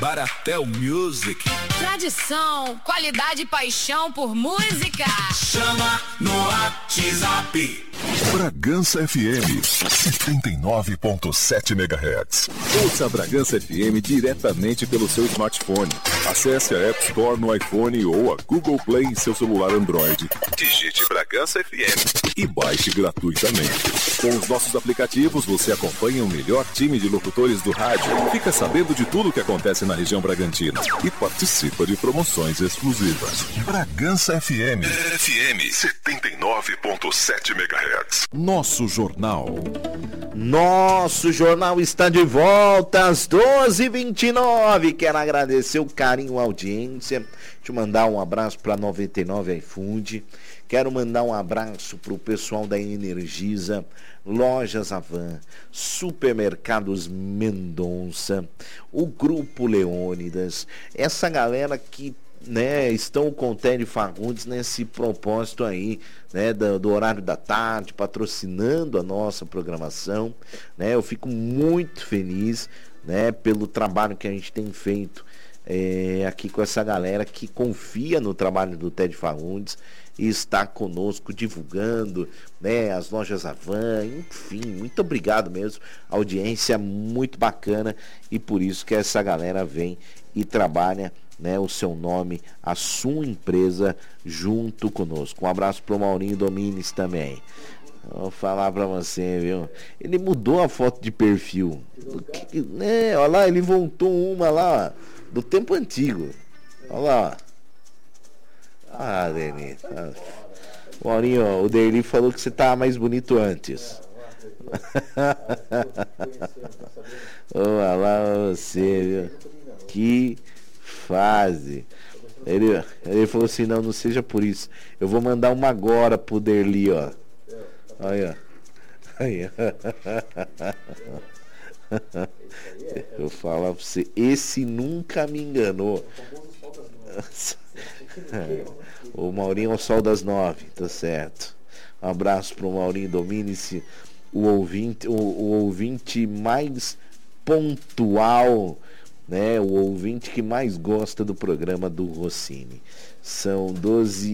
Baratel Music. Tradição, qualidade e paixão por música. Chama no WhatsApp. Bragança FM 79.7 MHz. Ouça a Bragança FM diretamente pelo seu smartphone. Acesse a App Store no iPhone ou a Google Play em seu celular Android. Digite Bragança FM e baixe gratuitamente. Com os nossos aplicativos, você acompanha o melhor time de locutores do rádio, fica sabendo de tudo o que acontece na região Bragantina e participa de promoções exclusivas. Bragança FM 79.7 MHz. Nosso jornal está de volta às 12h29. Quero agradecer o carinho, a audiência. Deixa eu mandar um abraço para 99 iFood. Quero mandar um abraço para o pessoal da Energisa, Lojas Avan, Supermercados Mendonça, o Grupo Leônidas, essa galera que estão com o Ted Fagundes nesse propósito aí, do horário da tarde, patrocinando a nossa programação, eu fico muito feliz, pelo trabalho que a gente tem feito aqui com essa galera que confia no trabalho do Ted Fagundes e está conosco divulgando, as lojas Avan, enfim, muito obrigado mesmo, audiência muito bacana, e por isso que essa galera vem e trabalha o seu nome, a sua empresa junto conosco. Um abraço pro Maurinho Domines também. Vou falar pra você, viu? Ele mudou a foto de perfil. Olha lá, ele voltou uma lá, ó, do tempo antigo. Olha lá, ó. Ah, Deni. Maurinho, ó, o Deni falou que você tava mais bonito antes. Olha lá você, viu? Que fase. Ele falou assim, não seja por isso. Eu vou mandar uma agora pro Derli, ó. Olha. Aí. Eu vou falar pra você, esse nunca me enganou. O Maurinho é o sol das 9, tá certo. Um abraço pro Maurinho Dominici, o ouvinte mais pontual, o ouvinte que mais gosta do programa do Rossini. São 12